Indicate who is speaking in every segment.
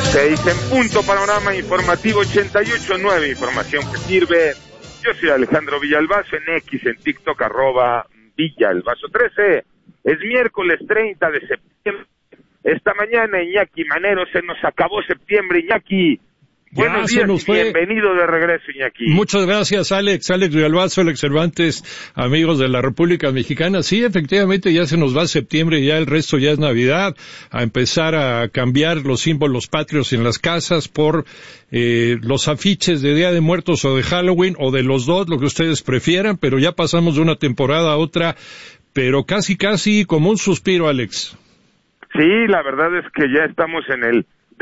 Speaker 1: 6 en punto, panorama informativo 88.9, información que sirve. Yo soy Alejandro Villalbazo, en X, en TikTok, @Villalbazo13. Es miércoles 30 de septiembre. Esta mañana, Iñaki Manero, se nos acabó septiembre, Iñaki. Buenos días y bienvenido de regreso, Iñaki.
Speaker 2: Muchas gracias, Alex Villalbazo, Alex Cervantes, amigos de la República Mexicana. Sí, efectivamente, ya se nos va septiembre, ya el resto ya es Navidad, a empezar a cambiar los símbolos patrios en las casas por los afiches de Día de Muertos o de Halloween, o de los dos, lo que ustedes prefieran, pero ya pasamos de una temporada a otra, pero casi como un suspiro, Alex.
Speaker 1: Sí, la verdad es que ya estamos en el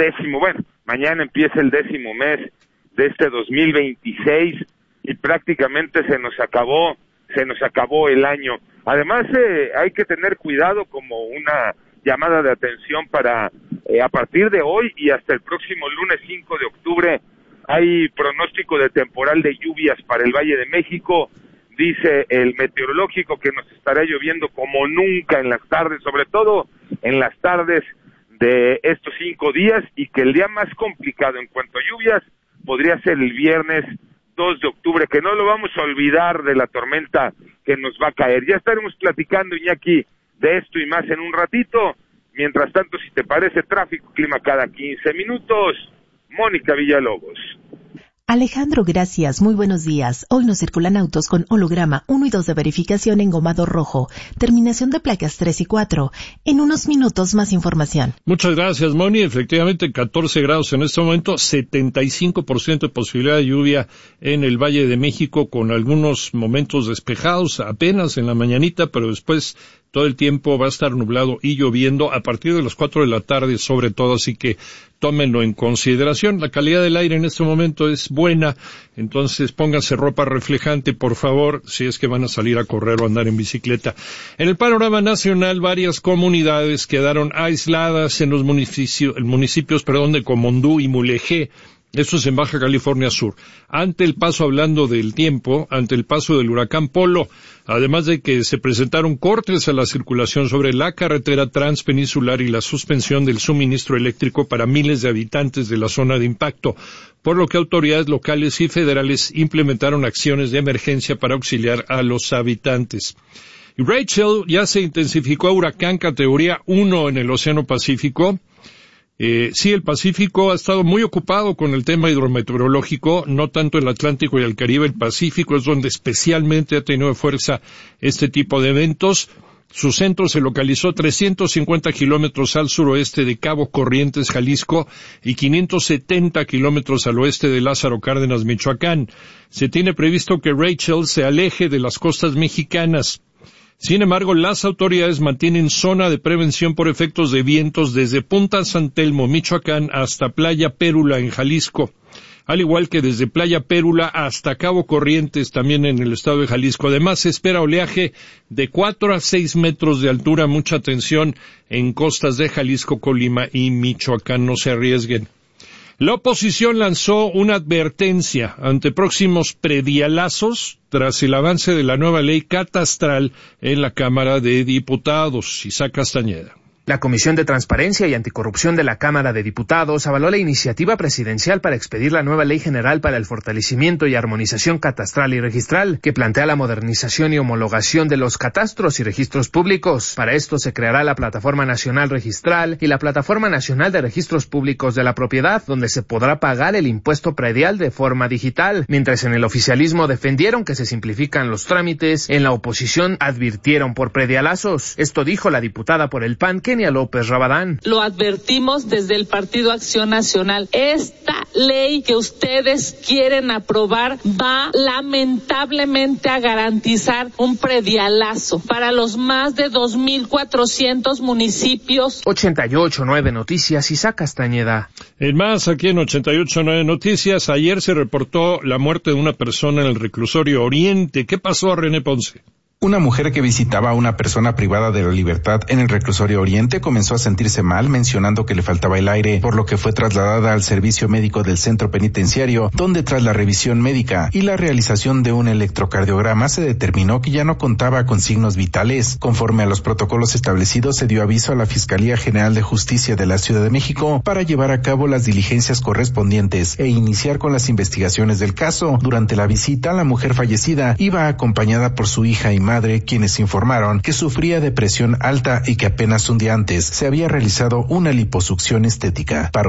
Speaker 1: mañana empieza el 10º mes de este 2026 y prácticamente se nos acabó el año. Además, hay que tener cuidado, como una llamada de atención para a partir de hoy y hasta el próximo lunes 5 de octubre hay pronóstico de temporal de lluvias para el Valle de México. Dice el meteorológico que nos estará lloviendo como nunca en las tardes, sobre todo en las tardes de estos 5 días, y que el día más complicado en cuanto a lluvias podría ser el viernes 2 de octubre, que no lo vamos a olvidar de la tormenta que nos va a caer. Ya estaremos platicando, Iñaki, de esto y más en un ratito. Mientras tanto, si te parece, tráfico, clima cada 15 minutos. Mónica Villalobos.
Speaker 3: Alejandro, gracias. Muy buenos días. Hoy nos circulan autos con holograma 1 y 2 de verificación engomado rojo. Terminación de placas 3 y 4. En unos minutos más información.
Speaker 2: Muchas gracias, Moni. Efectivamente, 14 grados en este momento, 75% de posibilidad de lluvia en el Valle de México, con algunos momentos despejados apenas en la mañanita, pero después todo el tiempo va a estar nublado y lloviendo a partir de las 4 de la tarde sobre todo, así que tómenlo en consideración. La calidad del aire en este momento es buena, entonces pónganse ropa reflejante, por favor, si es que van a salir a correr o andar en bicicleta. En el panorama nacional, varias comunidades quedaron aisladas en los municipios de Comondú y Mulegé. Esto es en Baja California Sur. Ante el paso del huracán Polo, además de que se presentaron cortes a la circulación sobre la carretera transpeninsular y la suspensión del suministro eléctrico para miles de habitantes de la zona de impacto, por lo que autoridades locales y federales implementaron acciones de emergencia para auxiliar a los habitantes. Y Rachel ya se intensificó a huracán categoría 1 en el Océano Pacífico. Sí, el Pacífico ha estado muy ocupado con el tema hidrometeorológico, no tanto el Atlántico y el Caribe. El Pacífico es donde especialmente ha tenido fuerza este tipo de eventos. Su centro se localizó 350 kilómetros al suroeste de Cabo Corrientes, Jalisco, y 570 kilómetros al oeste de Lázaro Cárdenas, Michoacán. Se tiene previsto que Rachel se aleje de las costas mexicanas. Sin embargo, las autoridades mantienen zona de prevención por efectos de vientos desde Punta San Telmo, Michoacán, hasta Playa Pérula, en Jalisco, al igual que desde Playa Pérula hasta Cabo Corrientes, también en el estado de Jalisco. Además, se espera oleaje de 4 a 6 metros de altura. Mucha atención en costas de Jalisco, Colima y Michoacán. No se arriesguen. La oposición lanzó una advertencia ante próximos predialazos tras el avance de la nueva ley catastral en la Cámara de Diputados. Isaac Castañeda.
Speaker 4: La Comisión de Transparencia y Anticorrupción de la Cámara de Diputados avaló la iniciativa presidencial para expedir la nueva Ley General para el Fortalecimiento y Armonización Catastral y Registral, que plantea la modernización y homologación de los catastros y registros públicos. Para esto se creará la Plataforma Nacional Registral y la Plataforma Nacional de Registros Públicos de la Propiedad, donde se podrá pagar el impuesto predial de forma digital. Mientras en el oficialismo defendieron que se simplifican los trámites, en la oposición advirtieron por predialazos. Esto dijo la diputada por el PAN, Kenia López Rabadán.
Speaker 5: Lo advertimos desde el Partido Acción Nacional. Esta ley que ustedes quieren aprobar va lamentablemente a garantizar un predialazo para los más de 2,400 municipios.
Speaker 4: 88.9 Noticias, Isaac Castañeda.
Speaker 2: En más, aquí en 88.9 Noticias, ayer se reportó la muerte de una persona en el reclusorio Oriente. ¿Qué pasó, René Ponce?
Speaker 6: Una mujer que visitaba a una persona privada de la libertad en el reclusorio Oriente comenzó a sentirse mal, mencionando que le faltaba el aire, por lo que fue trasladada al servicio médico del centro penitenciario, donde tras la revisión médica y la realización de un electrocardiograma se determinó que ya no contaba con signos vitales. Conforme a los protocolos establecidos, se dio aviso a la Fiscalía General de Justicia de la Ciudad de México para llevar a cabo las diligencias correspondientes e iniciar con las investigaciones del caso. Durante la visita, la mujer fallecida iba acompañada por su hija y madre, quienes informaron que sufría de presión alta y que apenas un día antes se había realizado una liposucción estética. Para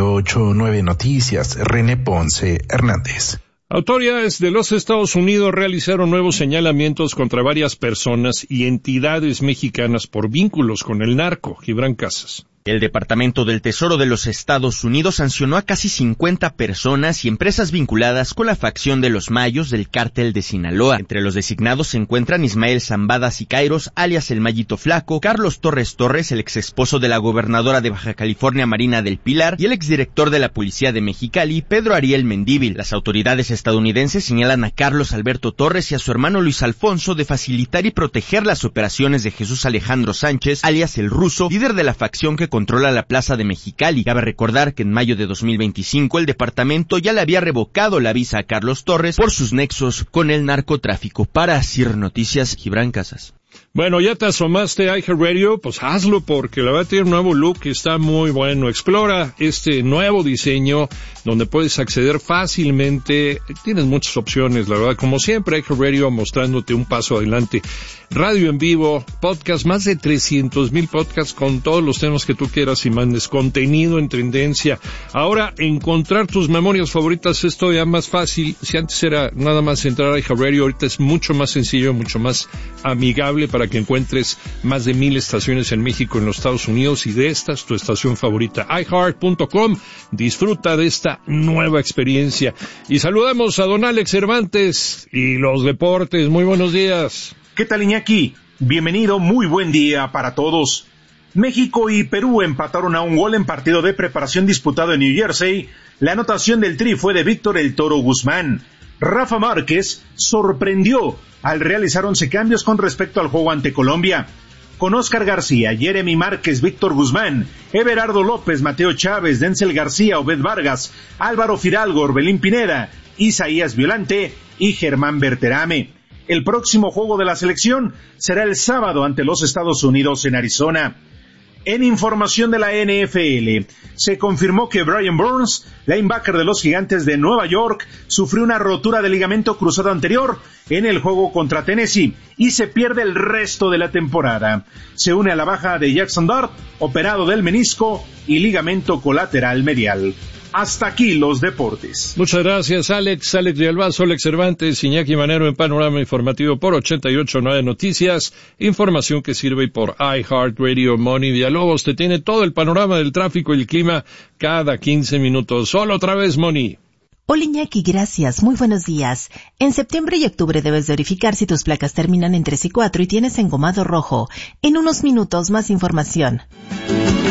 Speaker 6: 88.9 Noticias, René Ponce Hernández.
Speaker 2: Autoridades de los Estados Unidos realizaron nuevos señalamientos contra varias personas y entidades mexicanas por vínculos con el narco. Gibran Casas.
Speaker 7: El Departamento del Tesoro de los Estados Unidos sancionó a casi 50 personas y empresas vinculadas con la facción de los Mayos del Cártel de Sinaloa. Entre los designados se encuentran Ismael Zambada Siqueiros, alias El Mayito Flaco, Carlos Torres, el exesposo de la gobernadora de Baja California, Marina del Pilar, y el exdirector de la Policía de Mexicali, Pedro Ariel Mendívil. Las autoridades estadounidenses señalan a Carlos Alberto Torres y a su hermano Luis Alfonso de facilitar y proteger las operaciones de Jesús Alejandro Sánchez, alias El Ruso, líder de la facción que controla la plaza de Mexicali. Cabe recordar que en mayo de 2025 el departamento ya le había revocado la visa a Carlos Torres por sus nexos con el narcotráfico. Para CIR Noticias, Gibran Casas.
Speaker 2: Bueno, ya te asomaste a iHeartRadio, pues hazlo porque la verdad tiene un nuevo look que está muy bueno. Explora este nuevo diseño donde puedes acceder fácilmente. Tienes muchas opciones, la verdad. Como siempre, iHeartRadio mostrándote un paso adelante. Radio en vivo, podcast, más de 300,000 podcasts con todos los temas que tú quieras y mandes. Contenido en tendencia. Ahora, encontrar tus memorias favoritas es todavía más fácil. Si antes era nada más entrar a iHeartRadio, ahorita es mucho más sencillo, mucho más amigable para que encuentres más de 1,000 estaciones en México, en los Estados Unidos, y de estas tu estación favorita. iHeart.com. Disfruta de esta nueva experiencia. Y saludamos a don Alex Cervantes y los deportes. Muy buenos días.
Speaker 8: ¿Qué tal, Iñaki? Bienvenido, muy buen día para todos. México y Perú empataron a un gol en partido de preparación disputado en New Jersey. La anotación del Tri fue de Víctor El Toro Guzmán. Rafa Márquez sorprendió al realizar 11 cambios con respecto al juego ante Colombia. Con Óscar García, Jeremy Márquez, Víctor Guzmán, Everardo López, Mateo Chávez, Denzel García, Obed Vargas, Álvaro Fidalgo, Orbelín Pineda, Isaías Violante y Germán Berterame. El próximo juego de la selección será el sábado ante los Estados Unidos en Arizona. En información de la NFL, se confirmó que Brian Burns, linebacker de los Gigantes de Nueva York, sufrió una rotura de ligamento cruzado anterior en el juego contra Tennessee y se pierde el resto de la temporada. Se une a la baja de Jackson Dart, operado del menisco y ligamento colateral medial. Hasta aquí los deportes.
Speaker 2: Muchas gracias, Alex Villalbazo, Alex Cervantes, Iñaki Manero en Panorama Informativo por 88.9 Noticias. Información que sirve por iHeartRadio. Moni Villalobos te tiene todo el panorama del tráfico y el clima cada 15 minutos. Solo otra vez, Moni.
Speaker 3: Hola Iñaki, gracias. Muy buenos días. En septiembre y octubre debes verificar si tus placas terminan en 3 y 4 y tienes engomado rojo. En unos minutos más información.